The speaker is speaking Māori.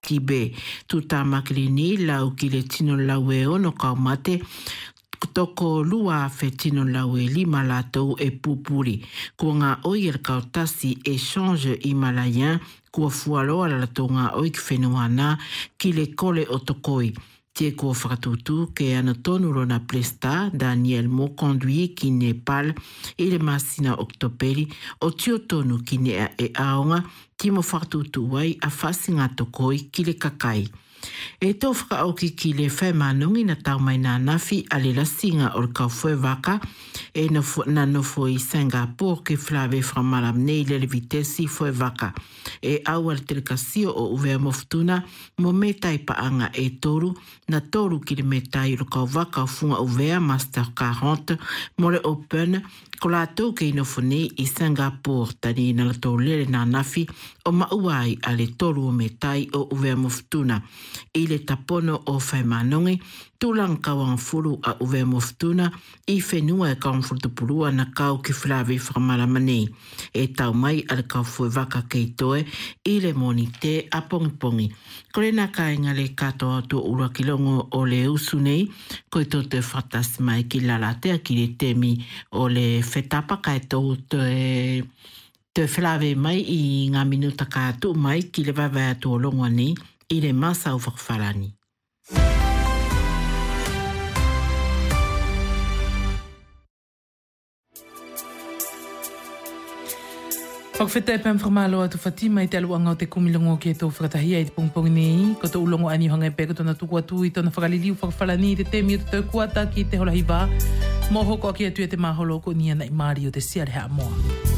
ki be. Tu tamakilini lau ki le tino lau e ono kaumate, toko lua fe tino lau e lima latou e pupuri. Ko ngā oi el kautasi échange himalayen, kua fualoa la tonga oi ki whenuana ki le kole o tokoi. Tie kua whakatutu ke ana tonu rona Plesta, Daniel mo conduit ki Nepal i le masina oktoperi o tio tonu ki nea e aonga ti mo whakatutu wai a whasinga tokoi ki le kakai. E tō whakaauki ki le whai manungi na tau mai nā nafi a le lasinga o le kaufue waka e na nofo i Singapore ke flave whamaram nei le vitesi fue waka. E au al telekasio o uvea moftuna mo metai paanga e toru na toru ki le metai o le kau waka o funga uvea Master 40 mo le Open ko la tau ke inofo nei i Singapore tani na la tau lele nā nafi o mauai a le toru o metai o uvea moftuna. I le tapono o whaimanongi, tulang kawang furu a uwe moftuna, i whenua e kaungfurtupurua na kau ki whilawe whakamaramani. E tau mai ale kau fue waka kei toe, i le moni te a pongi. Kore na kainga le katoa tu ura kilongo o le usu nei, koi to te whatas mai ki lalatea ki le temi o le whetapa kai tau te whilawe mai i ngā minuta kātu mai ki le wawe atu o longwa nei, i le masa o whakawharani. Whakawheta e pēm whakamalo atu Fatima i te aluanga o te kumilongo ki e tō whakatahia i te pongpongi nei. Ko tō ulongo ani hanga e pēka tōna tuku atu i tōna whakaliliu whakawharani i te temi o te tau kuata ki te holahiwa. Mō hoko aki atu e te maholo ko ni ana i Māori o te siareha moa.